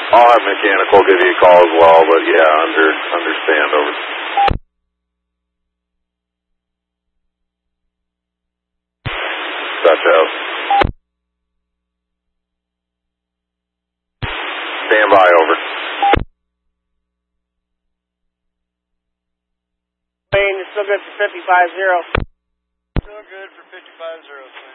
I'll have mechanical give you a call as well, but yeah, understand, over. Dutch out. Stand by, over. You're still good for 55-0. Still good for 55-0.